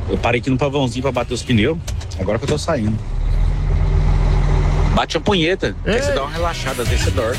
Eu parei aqui no pavãozinho pra bater os pneus. Agora que eu tô saindo. Bate a punheta. Aí você dá uma relaxada, às vezes você dorme.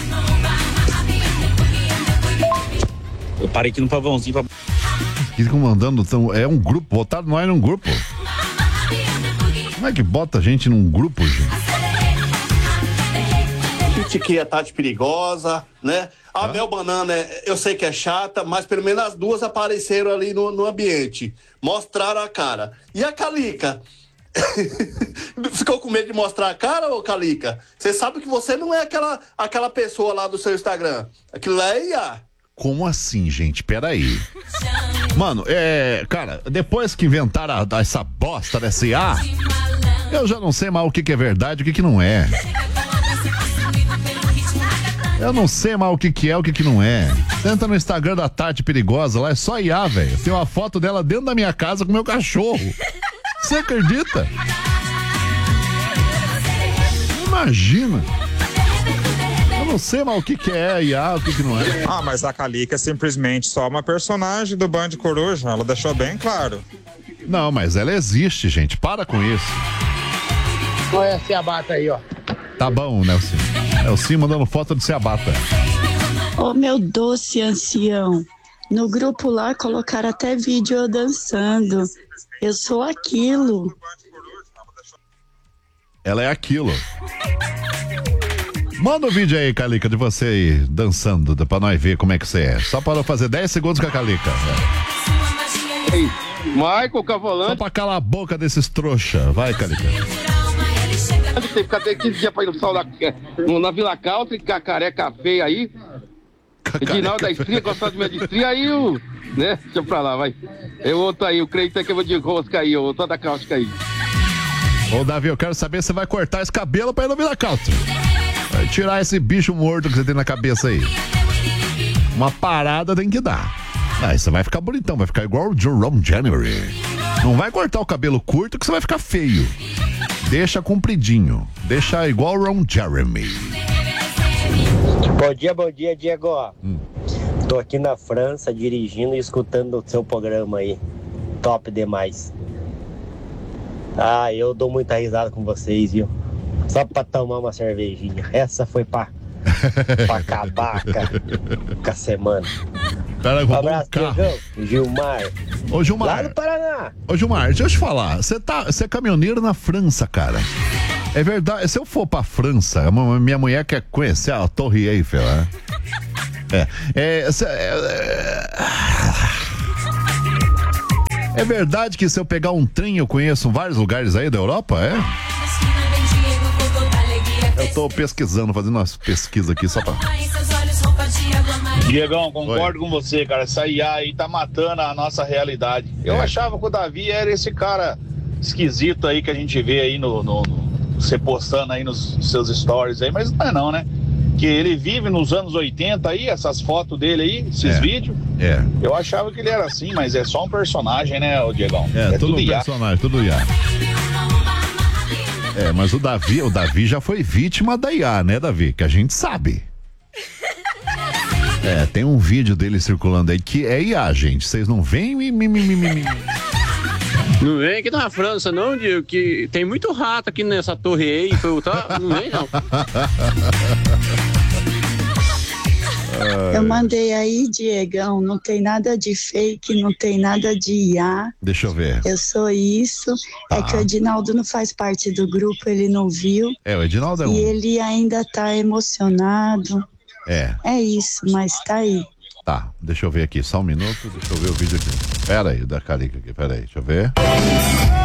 Eu parei aqui no pavãozinho pra... Ficam mandando, é um grupo, botaram nós num grupo. Como é que bota a gente num grupo, gente? Critiquei a Tati Perigosa, né? A Mel Banana, eu sei que é chata, mas pelo menos as duas apareceram ali no ambiente. Mostraram a cara. E a Calica? Ficou com medo de mostrar a cara, ô Calica? Você sabe que você não é aquela pessoa lá do seu Instagram. Aquilo lá é IA. Como assim, gente? Peraí. Mano, cara, depois que inventaram essa bosta dessa IA, eu já não sei mais o que é verdade e o que não é. Eu não sei mais o que é, o que não é. Você entra no Instagram da Tati Perigosa, lá é só IA, velho. Tem uma foto dela dentro da minha casa com meu cachorro. Você acredita? Imagina. Eu não sei mais o que é IA, o que não é. Ah, mas a Calica é simplesmente só uma personagem do Band Coruja. Ela deixou bem claro. Não, mas ela existe, gente. Para com isso. Olha essa ciabatta aí, ó. Tá bom, Nelson. Nelson mandando foto de ciabatta. Ô, meu doce ancião. No grupo lá colocaram até vídeo eu dançando. Eu sou aquilo. Ela é aquilo. Manda o vídeo aí, Calica, de você aí dançando, pra nós ver como é que você é. Só para eu fazer 10 segundos com a Calica. Ei, Michael Cavolante. Só pra calar a boca desses trouxa. Vai, Calica. Tem que ficar até 15 dias pra ir no sol na Vila Country, com a careca feia aí. Edinaldo da Estria, gostado de minha de estria, aí o... né? Deixa pra lá, vai. Eu outro aí, o Creito que eu vou de rosca aí, o outro da cáustica aí. Ô, Davi, eu quero saber se você vai cortar esse cabelo pra ir no Vila Country. Vai tirar esse bicho morto que você tem na cabeça aí. Uma parada tem que dar. Aí você vai ficar bonitão, vai ficar igual o Ron January. Não vai cortar o cabelo curto que você vai ficar feio. Deixa compridinho. Deixa igual o Ron Jeremy. Bom dia, Diego. Tô aqui na França dirigindo e escutando o seu programa aí. Top demais. Ah, eu dou muita risada com vocês, viu? Só pra tomar uma cervejinha. Essa foi pra acabar com a semana. Cara, um abraço, Diegão. Gilmar. Ô, Gilmar. Lá no Paraná. Ô, Gilmar, deixa eu te falar. Você é caminhoneiro na França, cara. É verdade. Se eu for pra França, minha mulher quer conhecer a Torre Eiffel, né? É verdade que se eu pegar um trem eu conheço vários lugares aí da Europa, é? Eu tô pesquisando, fazendo umas pesquisas aqui só pra... Diegão, concordo com você, cara. Essa IA aí tá matando a nossa realidade. Eu achava que o Davi era esse cara esquisito aí que a gente vê aí você postando aí nos seus stories aí, mas não é não, né? Que ele vive nos anos 80 aí, essas fotos dele aí, esses vídeos. Eu achava que ele era assim, mas é só um personagem, né, o Diegão? É tudo um personagem, tudo IA. Mas o Davi já foi vítima da IA, né, Davi? Que a gente sabe. Tem um vídeo dele circulando aí que é IA, gente. Vocês não veem Não vem aqui na França, não, Diego, que tem muito rato aqui nessa torre Eiffel, tá? Não vem, não. Eu mandei aí, Diegão, não tem nada de fake, não tem nada de IA. Deixa eu ver. Eu sou isso. É que o Edinaldo não faz parte do grupo, ele não viu. O Edinaldo é um. E ele ainda tá emocionado. É isso, mas tá aí. Tá, deixa eu ver aqui, só um minuto, deixa eu ver o vídeo aqui. Pera aí, da Calica aqui, pera aí, deixa eu ver.